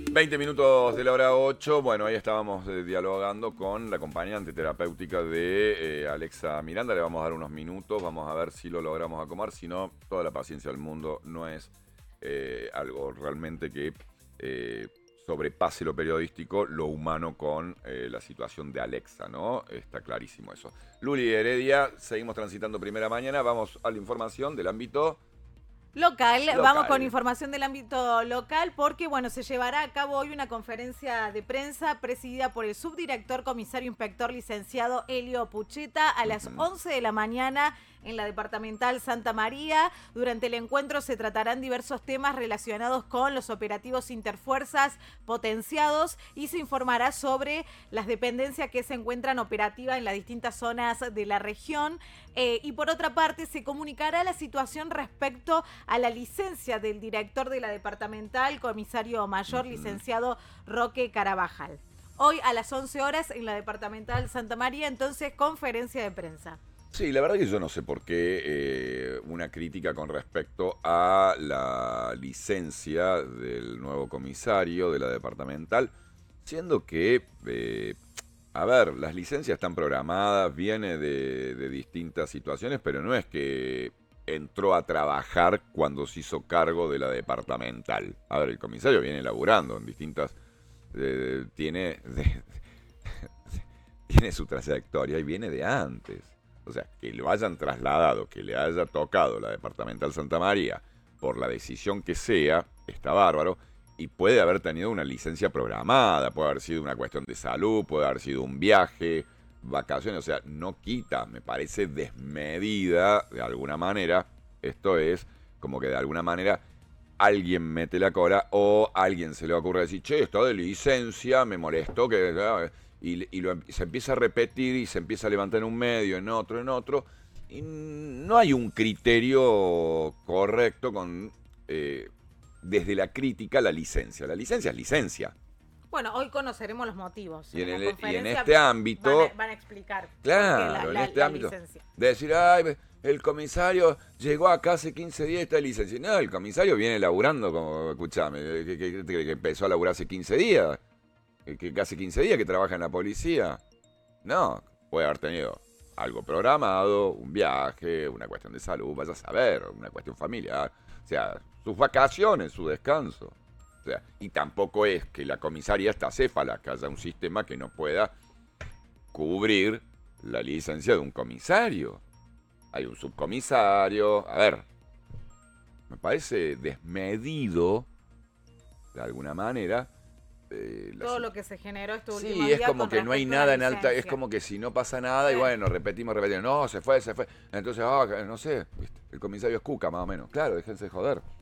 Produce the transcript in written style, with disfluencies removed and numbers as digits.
20 minutos de la hora 8. Bueno, ahí estábamos dialogando con la acompañante terapéutica de Alexa Miranda. Le vamos a dar unos minutos, vamos a ver si lo logramos acomodar. Si no, toda la paciencia del mundo. No es algo realmente que sobrepase lo periodístico, lo humano con la situación de Alexa, ¿no? Está clarísimo eso. Luli Heredia, seguimos transitando primera mañana. Vamos a la información del ámbito Local, vamos con información del ámbito local porque, bueno, se llevará a cabo hoy una conferencia de prensa presidida por el subdirector comisario inspector licenciado Elio Pucheta a las 11 de la mañana en la departamental Santa María. Durante el encuentro se tratarán diversos temas relacionados con los operativos interfuerzas potenciados y se informará sobre las dependencias que se encuentran operativas en las distintas zonas de la región. Y por otra parte, se comunicará la situación respecto a la licencia del director de la departamental, comisario mayor, licenciado Roque Carabajal. Hoy a las 11 horas en la departamental Santa María, entonces, conferencia de prensa. Sí, la verdad que yo no sé por qué una crítica con respecto a la licencia del nuevo comisario de la departamental, siendo que, a ver, las licencias están programadas, viene de distintas situaciones, pero no es que entró a trabajar cuando se hizo cargo de la departamental. A ver, el comisario viene laburando en distintas... tiene su trayectoria y viene de antes. O sea, que lo hayan trasladado, que le haya tocado la departamental Santa María por la decisión que sea, está bárbaro. Y puede haber tenido una licencia programada, puede haber sido una cuestión de salud, puede haber sido un viaje, vacaciones. O sea, no quita, me parece desmedida de alguna manera. Esto es como que de alguna manera alguien mete la cola o alguien se le ocurre decir, che, esto de licencia me molestó que... se empieza a repetir y se empieza a levantar en un medio, en otro, y no hay un criterio correcto con desde la crítica la licencia. La licencia es licencia. Bueno, hoy conoceremos los motivos. Y en este ámbito... Van a explicar Claro, en este ámbito licencia. De decir, ay, el comisario llegó acá hace 15 días y está licenciado. No, el comisario viene laburando, como, escuchame, que empezó a laburar hace 15 días. Que hace 15 días que trabaja en la policía. No, puede haber tenido algo programado, un viaje, una cuestión de salud, vaya a saber, una cuestión familiar. O sea, sus vacaciones, su descanso. O sea, y tampoco es que la comisaría está acéfala, que haya un sistema que no pueda cubrir la licencia de un comisario. Hay un subcomisario. A ver, me parece desmedido, de alguna manera, todo lo que se generó este último día. Sí, es como que no hay nada en alta, es como que si no pasa nada y bueno, repetimos, no, se fue. Entonces, no sé, el comisario es Cuca más o menos. Claro, déjense de joder.